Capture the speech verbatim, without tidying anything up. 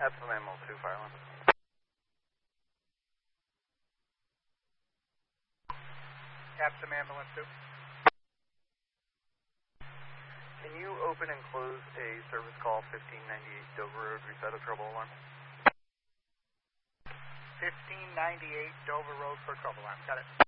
Epsom Ambulance two, fire alarm. Epsom Ambulance two. Can you open and close a service call fifteen ninety-eight Dover Road, reset a trouble alarm? fifteen ninety-eight Dover Road for trouble alarm. Got it.